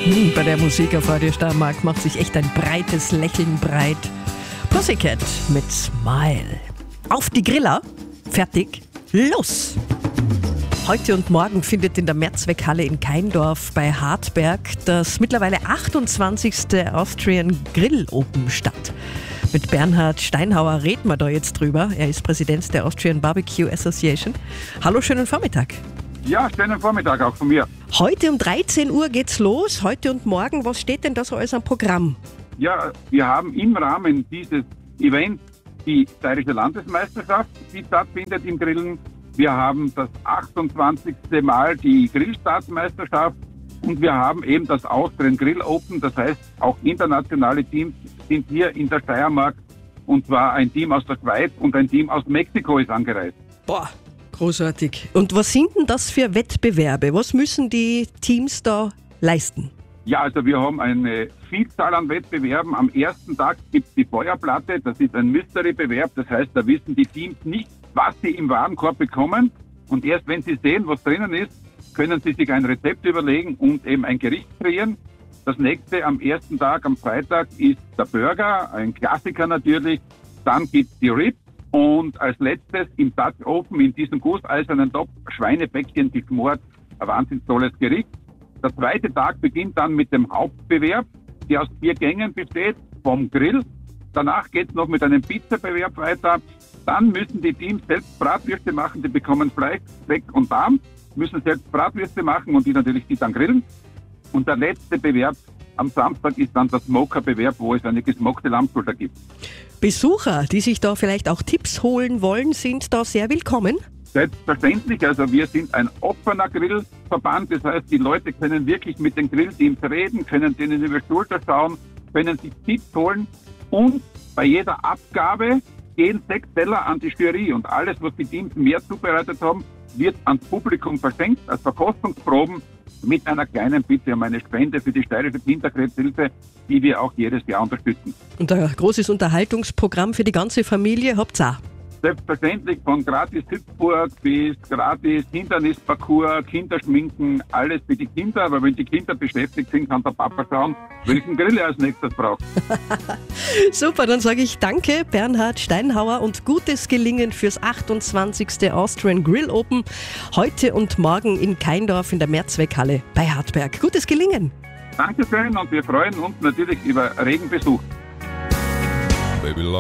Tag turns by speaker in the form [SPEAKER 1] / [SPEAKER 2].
[SPEAKER 1] Bei der Musik auf Radio Steiermark macht sich echt ein breites Lächeln breit. Pussycat mit Smile. Auf die Griller. Fertig. Los! Heute und morgen findet in der Mehrzweckhalle in Keindorf bei Hartberg das mittlerweile 28. Austrian Grill Open statt. Mit Bernhard Steinhauer reden wir da jetzt drüber. Er ist Präsident der Austrian Barbecue Association. Hallo, schönen Vormittag.
[SPEAKER 2] Ja, schönen Vormittag auch von mir.
[SPEAKER 1] Heute um 13 Uhr geht's los. Heute und morgen. Was steht denn da so alles am Programm?
[SPEAKER 2] Ja, wir haben im Rahmen dieses Events die Steirische Landesmeisterschaft, die stattfindet im Grillen. Wir haben das 28. Mal die Grillstaatsmeisterschaft und wir haben eben das Austrian Grill Open. Das heißt, auch internationale Teams sind hier in der Steiermark. Und zwar ein Team aus der Schweiz und ein Team aus Mexiko ist angereist.
[SPEAKER 1] Boah, großartig. Und was sind denn das für Wettbewerbe? Was müssen die Teams da leisten?
[SPEAKER 2] Ja, also wir haben eine Vielzahl an Wettbewerben. Am ersten Tag gibt es die Feuerplatte. Das ist ein Mystery-Bewerb. Das heißt, da wissen die Teams nicht, was sie im Warenkorb bekommen. Und erst wenn sie sehen, was drinnen ist, können sie sich ein Rezept überlegen und eben ein Gericht kreieren. Das nächste am ersten Tag, am Freitag, ist der Burger, ein Klassiker natürlich. Dann gibt es die Ribs und als letztes im Dutch Oven in diesem gusseisernen Topf Schweinebäckchen geschmort. Ein wahnsinnig tolles Gericht. Der zweite Tag beginnt dann mit dem Hauptbewerb, der aus 4 Gängen besteht, vom Grill. Danach geht es noch mit einem Pizzabewerb weiter. Dann müssen die Teams selbst Bratwürste machen, die bekommen Fleisch, Speck und Darm, müssen selbst Bratwürste machen und die natürlich dann grillen. Und der letzte Bewerb am Samstag ist dann der Smoker-Bewerb, wo es eine gesmokte Lammschulter gibt.
[SPEAKER 1] Besucher, die sich da vielleicht auch Tipps holen wollen, sind da sehr willkommen?
[SPEAKER 2] Selbstverständlich, also wir sind ein offener Grillverband, das heißt, die Leute können wirklich mit den Grillteams reden, können denen über die Schulter schauen, können sich Tipps holen und bei jeder Abgabe gehen 6 Teller an die Jury und alles, was die Teams mehr zubereitet haben, wird ans Publikum verschenkt als Verkostungsproben mit einer kleinen Bitte um eine Spende für die Steirische Kinderkrebshilfe, die wir auch jedes Jahr unterstützen.
[SPEAKER 1] Und ein großes Unterhaltungsprogramm für die ganze Familie habt ihr auch?
[SPEAKER 2] Selbstverständlich von gratis Hüpfburg bis gratis Hindernisparcours, Kinderschminken, alles für die Kinder. Aber wenn die Kinder beschäftigt sind, kann der Papa schauen, welchen Grill er als nächstes braucht.
[SPEAKER 1] Super, dann sage ich danke Bernhard Steinhauer und gutes Gelingen fürs 28. Austrian Grill Open. Heute und morgen in Keindorf in der Mehrzweckhalle bei Hartberg. Gutes Gelingen.
[SPEAKER 2] Dankeschön und wir freuen uns natürlich über regen Besuch.